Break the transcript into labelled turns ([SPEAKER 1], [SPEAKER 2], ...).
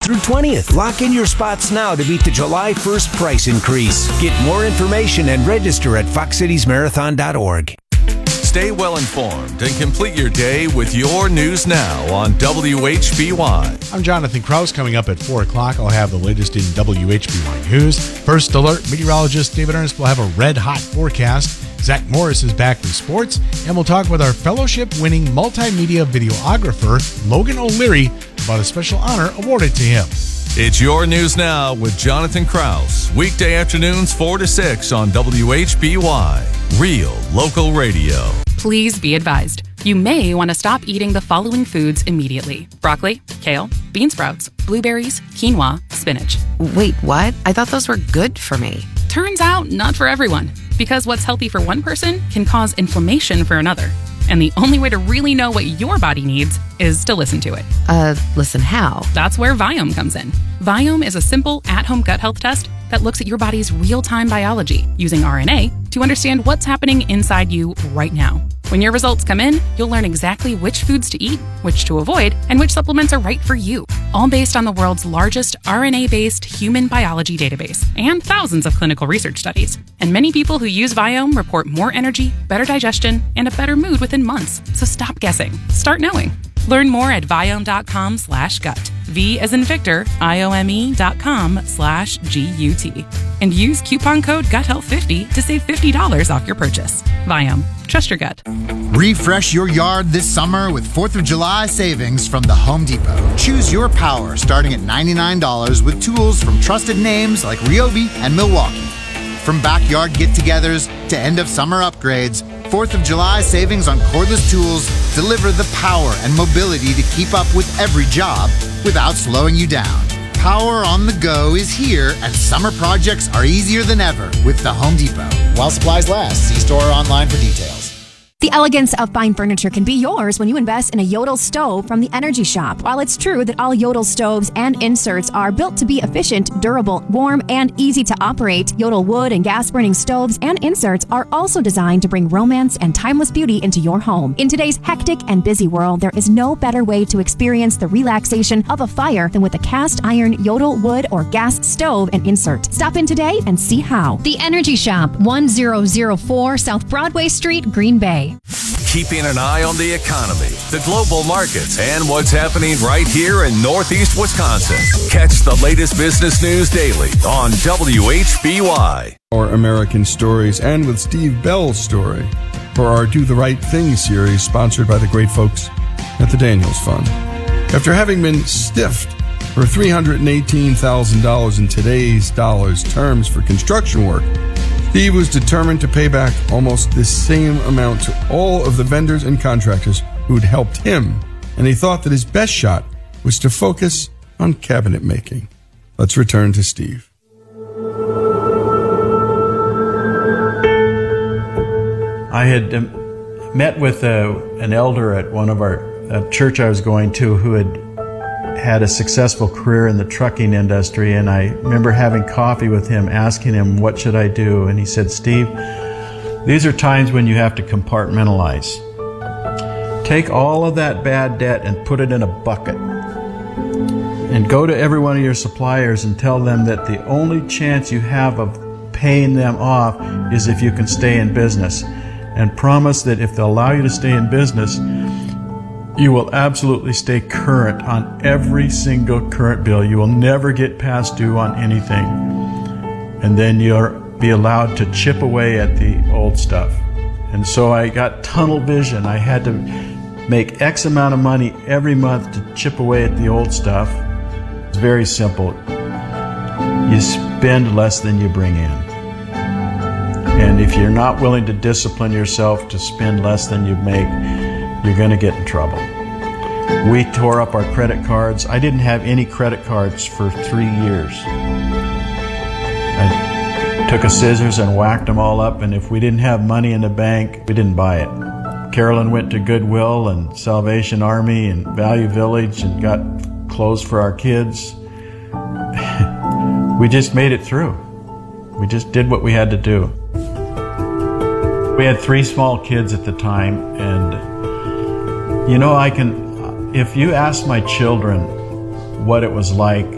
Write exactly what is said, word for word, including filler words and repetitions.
[SPEAKER 1] through twentieth. Lock in your spots now to beat the July first price increase. Get more information and register at fox cities marathon dot org.
[SPEAKER 2] Stay well informed and complete your day with your news now on W H B Y.
[SPEAKER 3] I'm Jonathan Kraus. Coming up at four o'clock, I'll have the latest in W H B Y news. First alert, meteorologist David Ernst will have a red-hot forecast. Zach Morris is back with sports, and we'll talk with our fellowship-winning multimedia videographer, Logan O'Leary, about a special honor awarded to him.
[SPEAKER 2] It's your news now with Jonathan Kraus. Weekday afternoons four to six on W H B Y. Real local radio.
[SPEAKER 4] Please be advised. You may want to stop eating the following foods immediately. Broccoli, kale, bean sprouts, blueberries, quinoa, spinach.
[SPEAKER 5] Wait, what? I thought those were good for me.
[SPEAKER 4] Turns out, not for everyone. Because what's healthy for one person can cause inflammation for another. And the only way to really know what your body needs is to listen to it.
[SPEAKER 5] Uh, listen how?
[SPEAKER 4] That's where Viome comes in. Viome is a simple, at-home gut health test that looks at your body's real-time biology using R N A to understand what's happening inside you right now. When your results come in, you'll learn exactly which foods to eat, which to avoid, and which supplements are right for you. All based on the world's largest R N A-based human biology database and thousands of clinical research studies. And many people who use Viome report more energy, better digestion, and a better mood within months. So stop guessing. Start knowing. Learn more at Viome.com slash gut. V as in Victor, I-O-M-E dot com slash G-U-T. And use coupon code gut health fifty to save fifty dollars off your purchase. Viome. Trust your gut.
[SPEAKER 6] Refresh your yard this summer with fourth of July savings from the Home Depot. Choose your power starting at ninety-nine dollars with tools from trusted names like Ryobi and Milwaukee. From backyard get-togethers to end-of-summer upgrades, fourth of July savings on cordless tools deliver the power and mobility to keep up with every job without slowing you down. Power on the go is here, and summer projects are easier than ever with the Home Depot. While supplies last, see store or online for details.
[SPEAKER 7] The elegance of fine furniture can be yours when you invest in a Yodel stove from the Energy Shop. While it's true that all Yodel stoves and inserts are built to be efficient, durable, warm, and easy to operate, Yodel wood and gas-burning stoves and inserts are also designed to bring romance and timeless beauty into your home. In today's hectic and busy world, there is no better way to experience the relaxation of a fire than with a cast iron Yodel wood or gas stove and insert. Stop in today and see how.
[SPEAKER 8] The Energy Shop, one thousand four South Broadway Street, Green Bay.
[SPEAKER 2] Keeping an eye on the economy, the global markets, and what's happening right here in Northeast Wisconsin. Catch the latest business news daily on W H B Y.
[SPEAKER 9] Our American Stories, and with Steve Bell's story for our Do the Right Thing series, sponsored by the great folks at the Daniels Fund. After having been stiffed for three hundred eighteen thousand dollars in today's dollars terms for construction work, Steve was determined to pay back almost the same amount to all of the vendors and contractors who'd helped him, and he thought that his best shot was to focus on cabinet making. Let's return to Steve.
[SPEAKER 10] I had um, met with uh, an elder at one of our a church I was going to who had had a successful career in the trucking industry, and I remember having coffee with him, asking him, what should I do? And he said, Steve, these are times when you have to compartmentalize. Take all of that bad debt and put it in a bucket. And go to every one of your suppliers and tell them that the only chance you have of paying them off is if you can stay in business. And promise that if they'll allow you to stay in business, you will absolutely stay current on every single current bill. You will never get past due on anything. And then you'll be allowed to chip away at the old stuff. And so I got tunnel vision. I had to make X amount of money every month to chip away at the old stuff. It's very simple. You spend less than you bring in. And if you're not willing to discipline yourself to spend less than you make, you're going to get in trouble. We tore up our credit cards. I didn't have any credit cards for three years. I took a scissors and whacked them all up, and if we didn't have money in the bank, we didn't buy it. Carolyn went to Goodwill and Salvation Army and Value Village and got clothes for our kids. We just made it through. We just did what we had to do. We had three small kids at the time, and you know, I can, if you ask my children what it was like